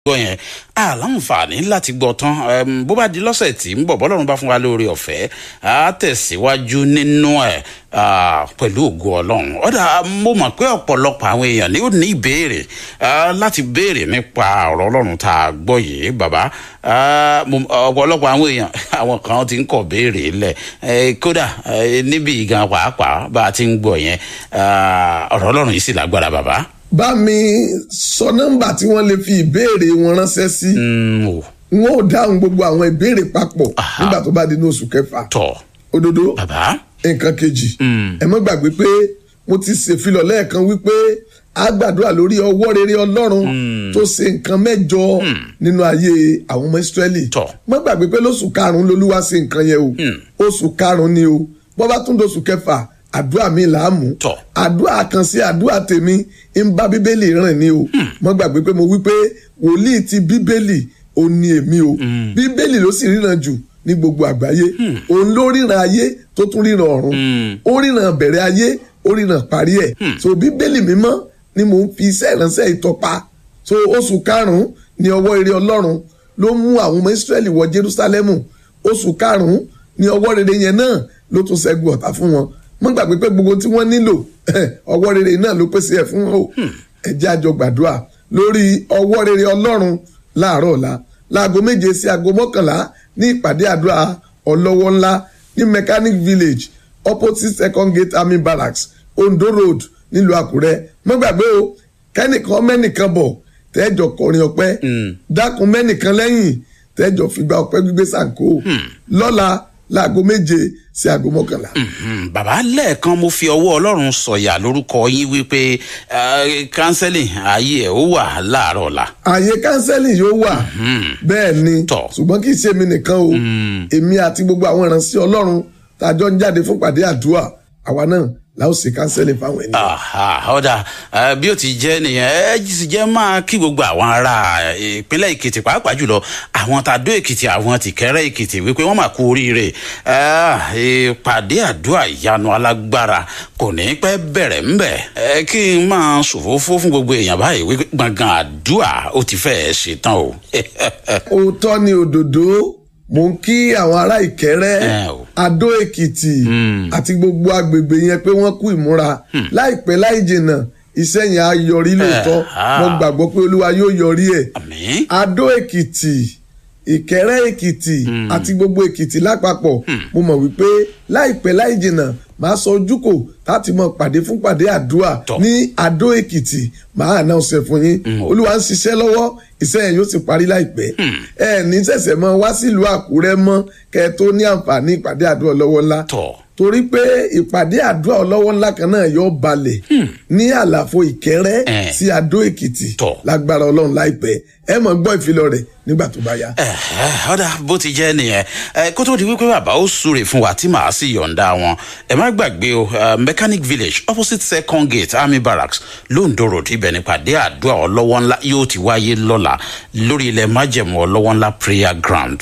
gbọ́ yẹn àlàǹfààní láti gbọ́ tán bó bá di lọ́sẹ̀ tí ń bọ̀ bọ́lọ́run bá fún wa lórí ọ̀fẹ́ á tẹ̀síwájú nínú ẹ̀ pẹ̀lú ògo Ọlọ́run. Ọ̀dà mo mọ̀ pé ọ̀pọ̀lọpọ̀ àwọn èèyàn ni ó ní ìbéèrè láti béèrè nípa ọ̀rọ̀ Ọlọ́run tá a gbọ́ yìí bàbá. Ọ̀pọ̀lọpọ̀ àwọn èèyàn àwọn kan ti ń kọ̀ béèrè lẹ̀ kódà níbi ìgan pàápàá bá a ti ń gbọ́ yẹn ọ̀rọ̀ Ọlọ́run yìí sì lágbára bàbá. Bá mi sọ nọ́mbà tí wọ́n lè fi ìbéèrè wọn ránṣẹ́ sí. Wọ́n ò dáhùn gbogbo àwọn ìbéèrè papọ̀ nígbà tó bá di ní oṣù kẹfà. Òdodo nǹkan kejì ẹ má gbàgbé pé mo ti ṣèfilọ̀ lẹ́ẹ̀kan wípé a gbàdúrà lórí ọwọ́ rere Ọlọ́run tó ṣe nǹkan mẹ́jọ nínú ayé àwọn ọmọ Ísírẹ́lì. Má gbàgbé pé lóṣù karùn-ún lolúwa ṣe nǹkan yẹn o oṣù karùn-ún ni o bọ́ bá tún dóṣù kẹfà àdúrà mi là á mú àdúrà kan sí àdúrà tèmi ń bá bíbélì rìn ni o mo gbàgbé pé mo wí pé wòlíì ti bíbélì ò ní èmi o bíbélì ló sì ríran jù ní gbogbo àgbáyé òun ló ríran ayé tó tún ríran ọ̀run ó ríran bẹ̀rẹ̀ ayé ó ríran parí ẹ̀ so bíbélì mímọ́ ni mò ń fi iṣẹ́ ìránṣẹ́ ìtọ́pa so oṣù karùn-ún ni ọwọ́ rere Ọlọ́run ló mú àwọn ọmọ Ísírẹ́lì wọ Jerúsálẹ́mù oṣù karùn-ún ni ọwọ́ rere yẹn náà ló tún ṣẹ́gun ọ̀tá fún wọn mo gbàgbé pé gbogbo tí wọ́n nílò ọwọ́ rere náà ló pèsè ẹ̀ fún wọn o ẹ jẹ́ a jọ gbàdúrà lórí ọwọ́ rere Ọlọ́run láàárọ̀ ọ̀la láago 7 sí aago 11 ní ìpàdé àdúrà ọlọ́wọ́ ńlá ní Mechanic Village opposite Second Gate Army Barracks Ondo Road nílùú Àkúrẹ́ mo gbàgbé o kẹ́nìkan mẹ́nìkan bọ̀ tẹ́jọ kọrin ọpẹ́ dákun mẹ́nìkan lẹ́yìn tẹ́jọ fìgbà ọpẹ́ gbígbé sànkó lọ́la láago 7 sí aago 11. Bàbá lẹ́ẹ̀kan mo fi ọwọ́ Ọlọ́run sọ̀yà lórúkọ yín wípé kánsẹ́lì ayé ẹ̀ ó wà láàárọ̀ ọ̀la. Ààyè kánsẹ́lì yóò wà bẹ́ẹ̀ ni ṣùgbọ́n kì í ṣe mi nìkan o èmi àti gbogbo àwọn ìránṣẹ́ Ọlọ́run tàjọ ń jáde fún pàdé àdúrà àwa náà láò ṣe kánsẹ́lì fáwọn ènìyàn. Ọ̀dà bí ó ti jẹ́ nìyẹn ẹ sì jẹ́ máa kí gbogbo àwọn ará ìpínlẹ̀ Èkìtì pàápàá jùlọ àwọn tàdó Èkìtì àwọn tìkẹ́rẹ́ Èkìtì wípé wọ́n máa kú oríire ìpàdé àdúrà ìyanu alágbára kò ní pẹ́ bẹ̀rẹ̀ ńbẹ̀ kí n máa ṣòfófó fún gbogbo èèyàn báyìí wípé gbọ̀ngàn àdúrà ó ti fẹ́ẹ̀ ṣetán o. Òótọ́ ni òdòdó mo ń kí àwọn ará Ìkẹ́rẹ́ Adó Èkìtì àti gbogbo agbègbè yẹn pé wọ́n kú ìmúra láìpẹ́ láì jìnnà iṣẹ́ yẹn á yọrí lóòótọ́ mo gbàgbọ́ pé Olúwa yóò yọrí ẹ̀ Adó Èkìtì Ìkẹ́rẹ́ Èkìtì àti gbogbo Èkìtì lápapọ̀ mo mọ̀ wípé láìpẹ́ láì jìnnà máa sọ ojúkò láti mọ pàdé fún pàdé àdúrà ní Adó Èkìtì máa àná ọ̀sẹ̀ fún yín Olúwa ń ṣiṣẹ́ lọ́wọ́ iṣẹ́ yẹn yóò sì parí láìpẹ́ ẹ ní ṣẹ̀ṣẹ̀ mọ wá sílùú Àkúrẹ́ mọ́ kẹ́ tó ní àǹfààní ìpàdé àdúrà ọlọ́wọ́ ńlá torí pé ìpàdé àdúrà ọlọ́wọ́ ńlá kan náà yóò balẹ̀ ní àlàfo Ìkẹ́rẹ́ sí Adó Èkìtì lágbára Ọlọ́run láìpẹ́ ẹ mọ̀ gbọ́ ìfilọ̀ rẹ̀ nígbà tó bá yá. Ọ̀dà bó ti jẹ́ nìyẹn kó tó di wípé bàbá ó súre fún wa tí màá sì yọ̀ǹda wọn ẹ má gbàgbé o Mechanic Village opposite Second Gate Army Barracks Londo Road ibẹ̀ nípàdé àdúrà ọlọ́wọ́ ńlá yóò ti wáyé lọ́la lórí ilẹ̀ májẹ̀mú ọlọ́wọ́ ńlá prayer ground.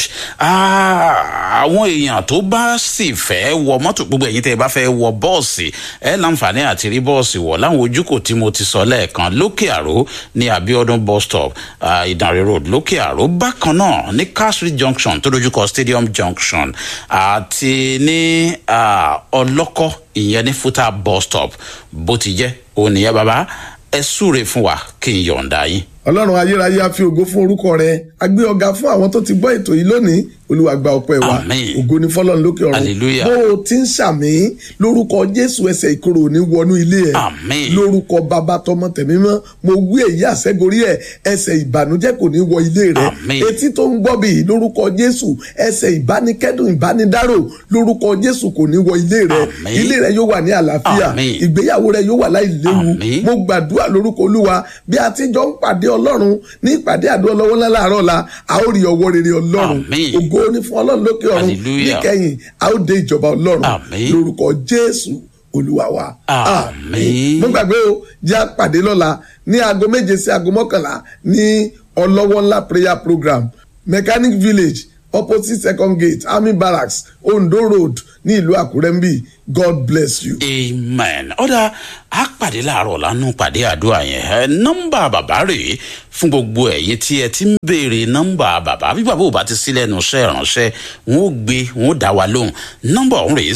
Àwọn èèyàn tó bá sì fẹ́ wọ mọ́tò gbogbo ẹ̀yin tẹ́ ẹ bá fẹ́ wọ bọ́ọ̀sì ẹ láǹfààní àti rí bọ́ọ̀sì wọ̀ láwọn ojúkò tí mo ti sọ lẹ́ẹ̀kan lókè àró ní Abiodun bus stop Ìdànrè road lókè àró bákan náà ní Castle junction tó dojúkọ Stadium junction àti ní ọlọ́kọ́ ìyẹn ní Futa bus stop bó ti jẹ́ òun nìyẹn bàbá ẹ súre fún wa kí n yọ̀ǹda yín. Ọlọ́run ayérayé á fi ògo fún orúkọ rẹ̀ a gbé ọ̀gá fún àwọn tó ti gbọ́ ètò yìí lónìí Olúwa gba ọpẹ́ wa ògo ni fọ́lọ́run lókè ọ̀run bó o ti ń ṣàmì lórúkọ Jésù ẹsẹ̀ ìkorò ní wọnú ilé ẹ̀ lórúkọ Bàbá Tọmọ Tẹ̀mí Mọ́ mo wí èyí àṣẹgorí ẹ̀ ẹsẹ̀ ìbànújẹ́ kò ní wọ ilé rẹ̀ etí tó ń gbọ́ bí lórúkọ Jésù ẹsẹ̀ ìbánikẹ́dùn ìbánidárò lórúkọ Jésù kò ní wọ ilé rẹ̀ yóò wà ní àlàáfíà ìgbéyàwó rẹ̀ yóò wà láìléwu mo gbàdúrà lórúkọ Olúwa bí a ti jọ ń pàdé Ọlọ́run ní ìpàdé àdúrà ọlọ́wọ́ ńlá láàárọ̀ la a ó rí ọwọ́ rere Ọlọ́run ògo ní fún Ọlọ́run lókè ọ̀run níkẹyìn a ó dé ìjọba Ọlọ́run lórúkọ Jésù Olúwa wa àmín. mo gbàgbé o jẹ́ àpàdé lọ́la ní aago 7 sí aago 11 ní ọlọ́wọ́ ńlá prayer program Mechanic Village opposite second gate Army Barracks Ondo Road ní ìlú Àkúrẹ́ ń bí. God bless you. Amen. Ọ̀dà á pàdé láàárọ̀ lánàá pàdé àdúrà yẹn. Nọ́mbà bàbá rèé fún gbogbo ẹ̀yin tí ẹ ti ń béèrè nọ́mbà bàbá. Bí bàbá ò bá ti sí lẹ́nu iṣẹ́ ìránṣẹ́, wọ́n ó gbé, wọ́n ó dá wa lóhùn. Nọ́mbà ọ̀hún rèé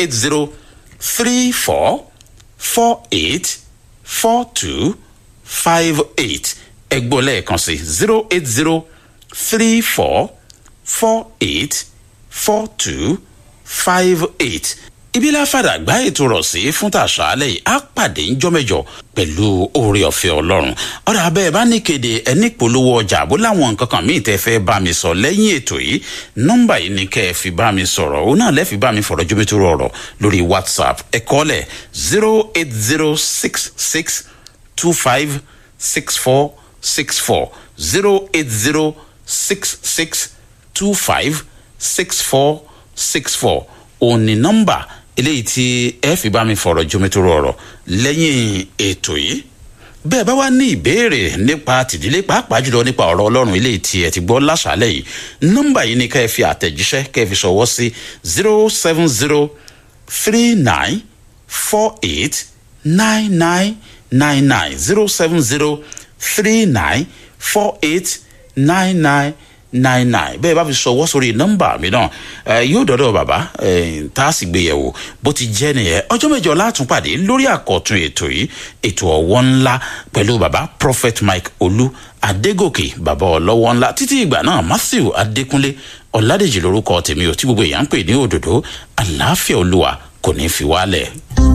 08034484258. Ẹ gbọ́ lẹ́ẹ̀kan sí 08034484258. Ibi la fàdà gbá ètò rọ̀ sí fún tàṣálẹ̀ yìí á pàdé ńjọ́ mẹ́jọ pẹ̀lú oore ọ̀fẹ́ Ọlọ́run. Ọ̀rọ̀ abẹ́ bá ní kéde ẹni polówó ọjà bó láwọn nǹkan kan míì tẹ́ fẹ́ bá mi sọ lẹ́yìn ètò yìí. Nọ́mbà yìí ni kẹ́ ẹ fi bá mi sọ̀rọ̀. Òun náà lẹ́ fi bá mi fọ̀rọ̀ jómitóró ọ̀rọ̀ lórí WhatsApp. Ẹ kọ́lẹ̀ 08066256464 08066256464 òun ni nọ́mbà eléyìí tí ẹ fi bá mi fọ̀rọ̀ jómitóró ọ̀rọ̀ lẹ́yìn ètò yìí. Bẹ́ẹ̀ bá wá ní ìbéèrè nípa tìdílé pàápàá jùlọ nípa ọ̀rọ̀ Ọlọ́run eléyìí tí ẹ ti gbọ́ láṣálẹ̀ yìí, nọ́mbà yìí ni ká ẹ fi àtẹ̀jíṣẹ́ ká ẹ fi ṣọwọ́ sí 07039489999 07039489999. Bẹ́ẹ̀ bá fi ṣọwọ́ sórí nọ́mbà mi náà yóò dọ́dọ̀ bàbá tá a sì gbé yẹ̀wò bó ti jẹ́ nìyẹn. Ọjọ́ mẹ́jọ látún pàdé lórí àkọ́tún ètò yìí, ètò ọ̀wọ́ ńlá pẹ̀lú bàbá Prophet Mike Olú Adégòkè, bàbá ọlọ́wọ́ ńlá. Títí ìgbà náà Matthew Adékúnlé Ọládèjì lórúkọ tèmi ò tí gbogbo èèyàn ń pè ní òdòdó. Àlàáfíà Olúwa kò ní fi wálẹ̀.